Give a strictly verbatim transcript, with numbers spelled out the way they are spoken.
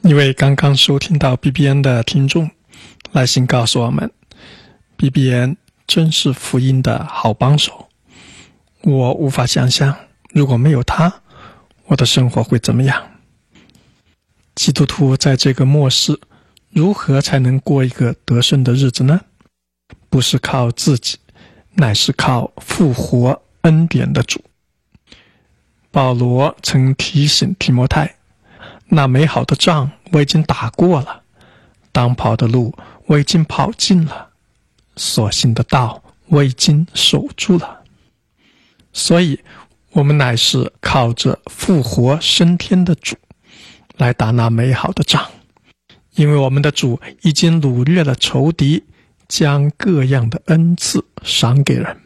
一位刚刚收听到 B B N 的听众来信告诉我们， B B N 真是福音的好帮手，我无法想象如果没有他，我的生活会怎么样。基督徒在这个末世如何才能过一个得胜的日子呢？不是靠自己，乃是靠复活恩典的主。保罗曾提醒提摩太，那美好的仗我已经打过了，当跑的路我已经跑尽了，所信的道我已经守住了。所以我们乃是靠着复活升天的主来打那美好的仗，因为我们的主已经掳掠了仇敌，将各样的恩赐赏给人。